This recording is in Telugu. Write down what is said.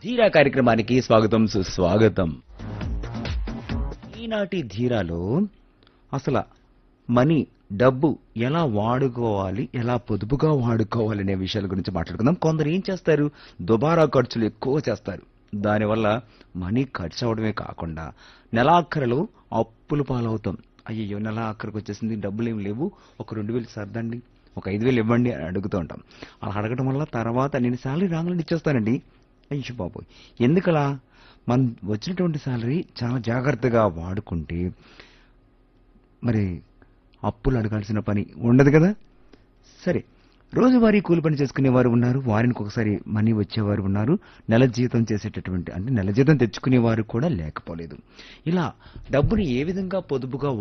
ధీరా కార్యక్రమానికి స్వాగతం సుస్వాగతం. ఈనాటి ధీరాలో అసలు మనీ డబ్బు ఎలా వాడుకోవాలి, ఎలా పొదుపుగా వాడుకోవాలి అనే విషయాల గురించి మాట్లాడుకుందాం. కొందరు ఏం చేస్తారు, దుబారా ఖర్చులు ఎక్కువ చేస్తారు. దానివల్ల మనీ ఖర్చు అవడమే కాకుండా నెలాఖరులో అప్పులు పాలవుతాం. అయ్యో నెల ఆఖరికి వచ్చేసింది, డబ్బులు ఏమి లేవు, ఒక 2,000 సర్దండి, ఒక 5,000 ఇవ్వండి అని అడుగుతూ ఉంటాం. అలా అడగడం వల్ల తర్వాత నేను శాలరీ రాగానే ఇచ్చేస్తానండి. అయ్యో బాబోయ్, ఎందుకలా? మనం వచ్చినటువంటి శాలరీ చాలా జాగ్రత్తగా వాడుకుంటే మరి అప్పులు అడగాల్సిన పని ఉండదు కదా. సరే, రోజువారీ కూలి పని చేసుకునేవారు ఉన్నారు, వారానికి ఒకసారి మనీ వచ్చేవారు ఉన్నారు, నెల జీతం చేసేటటువంటి అంటే నెల జీతం తెచ్చుకునేవారు కూడా లేకపోలేదు. ఇలా డబ్బుని ఏ విధంగా పొదుపుగా